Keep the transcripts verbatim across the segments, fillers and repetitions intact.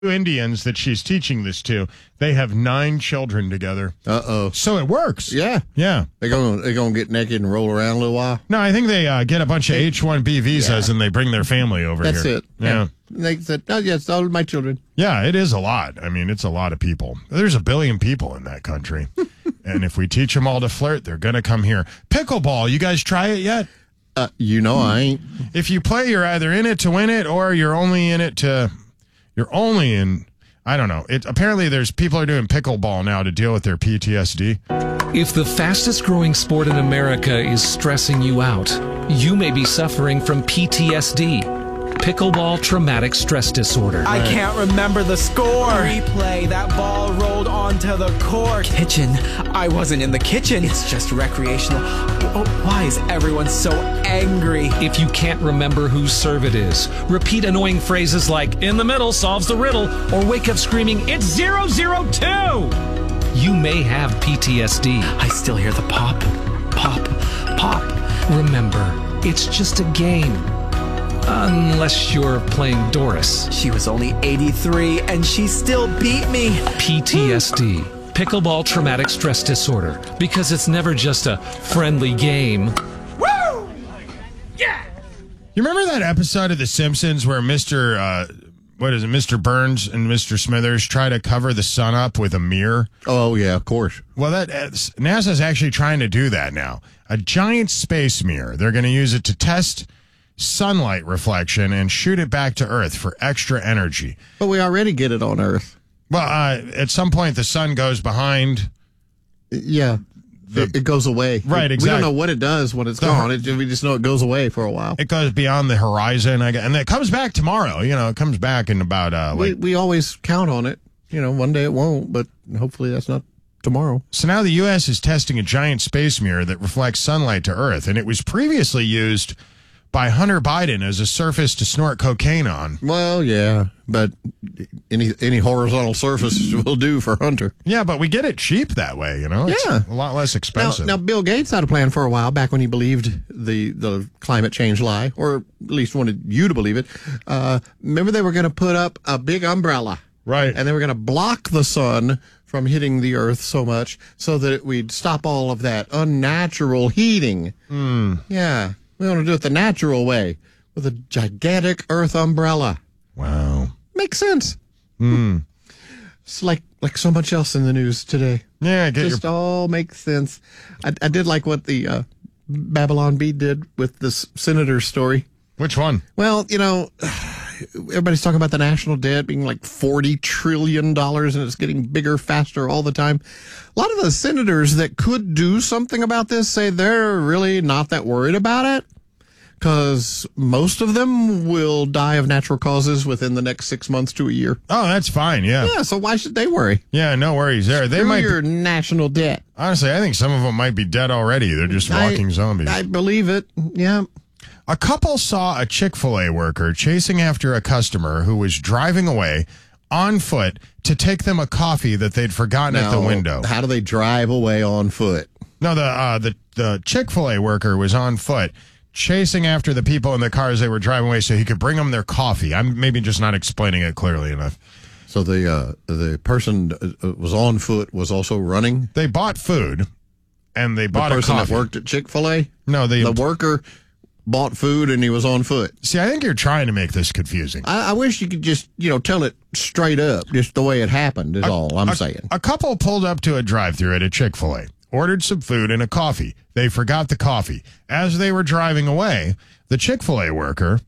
Indians that she's teaching this to, they have nine children together. Uh-oh. So it works. Yeah. Yeah. They're going they're gonna get naked and roll around a little while? No, I think they uh, get a bunch of H one B visas yeah. and they bring their family over That's here. That's it. Yeah. yeah. They said, oh, yes, all of my children. Yeah, it is a lot. I mean, it's a lot of people. There's a billion people in that country. And if we teach them all to flirt, they're going to come here. Pickleball, you guys try it yet? Uh, you know I ain't. If you play, you're either in it to win it or you're only in it to... You're only in... I don't know. It apparently there's people are doing pickleball now to deal with their P T S D. If the fastest growing sport in America is stressing you out, you may be suffering from P T S D, pickleball traumatic stress disorder. I can't remember the score. Replay, that ball rolled onto the court. Kitchen, I wasn't in the kitchen. It's just recreational. Oh, why is everyone so angry? If you can't remember whose serve it is, repeat annoying phrases like, in the middle solves the riddle, or wake up screaming, it's zero zero two. You may have P T S D. I still hear the pop, pop, pop. Remember, it's just a game. Unless you're playing Doris. She was only eighty-three and she still beat me. P T S D, pickleball traumatic stress disorder, because it's never just a friendly game. Woo! Yeah! You remember that episode of The Simpsons where Mister Uh, what is it, Mister Burns and Mister Smithers try to cover the sun up with a mirror? Oh, yeah, of course. Well, that uh, NASA's actually trying to do that now. A giant space mirror. They're going to use it to test sunlight reflection and shoot it back to Earth for extra energy. But we already get it on Earth. Well, uh, at some point the sun goes behind. Yeah, the, it, it goes away. Right, exactly. We don't know what it does when it's the, gone. It, we just know it goes away for a while. It goes beyond the horizon, I guess, and it comes back tomorrow. You know, it comes back in about uh, like. We, we always count on it. You know, one day it won't, but hopefully that's not tomorrow. So now the U S is testing a giant space mirror that reflects sunlight to Earth, and it was previously used by Hunter Biden as a surface to snort cocaine on. Well, yeah, but any any horizontal surface will do for Hunter. Yeah, but we get it cheap that way, you know? It's yeah. a lot less expensive. Now, now, Bill Gates had a plan for a while back when he believed the, the climate change lie, or at least wanted you to believe it. Uh, remember they were going to put up a big umbrella. Right. And they were going to block the sun from hitting the earth so much so that we'd stop all of that unnatural heating. Mm. Yeah. We want to do it the natural way with a gigantic earth umbrella. Wow. Makes sense. Mm. It's like like so much else in the news today. Yeah, I get Just your... all makes sense. I, I did like what the uh, Babylon Bee did with this senator story. Which one? Well, you know, everybody's talking about the national debt being like forty trillion dollars and it's getting bigger, faster all the time. A lot of the senators that could do something about this say they're really not that worried about it because most of them will die of natural causes within the next six months to a year. Oh, that's fine, yeah. Yeah, so why should they worry? Yeah, no worries there. They Screw might your be... national debt. Honestly, I think some of them might be dead already. They're just walking I, zombies. I believe it, yeah. A couple saw a Chick-fil-A worker chasing after a customer who was driving away on foot to take them a coffee that they'd forgotten now, at the window. How do they drive away on foot? No, the uh, the the Chick-fil-A worker was on foot chasing after the people in the cars they were driving away so he could bring them their coffee. I'm maybe just not explaining it clearly enough. So the uh, the person uh, was on foot was also running? They bought food and they bought the person a coffee. that worked at Chick-fil-A? No, the the worker bought food and he was on foot. See, I think you're trying to make this confusing. I, I wish you could just, you know, tell it straight up, just the way it happened is a, all I'm a, saying. A couple pulled up to a drive-thru at a Chick-fil-A, ordered some food and a coffee. They forgot the coffee. As they were driving away, the Chick-fil-A worker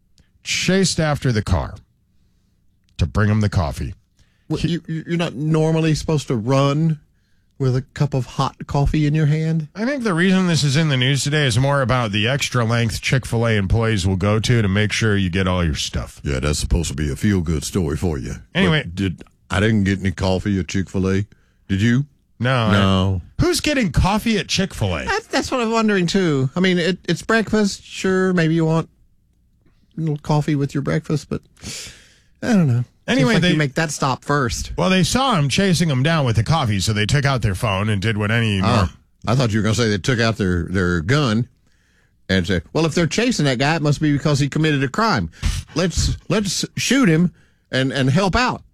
chased after the car to bring them the coffee. Well, you, you're not normally supposed to run with a cup of hot coffee in your hand? I think the reason this is in the news today is more about the extra length Chick-fil-A employees will go to to make sure you get all your stuff. Yeah, that's supposed to be a feel-good story for you. Anyway. But did I didn't get any coffee at Chick-fil-A. Did you? No. No. I, who's getting coffee at Chick-fil-A? That's, that's what I'm wondering, too. I mean, it, it's breakfast. Sure, maybe you want a little coffee with your breakfast, but I don't know. Anyway, like they you make that stop first. Well, they saw him chasing him down with the coffee, so they took out their phone and did what any. Oh, I thought you were going to say they took out their, their gun and said, "Well, if they're chasing that guy, it must be because he committed a crime. Let's let's shoot him and, and help out.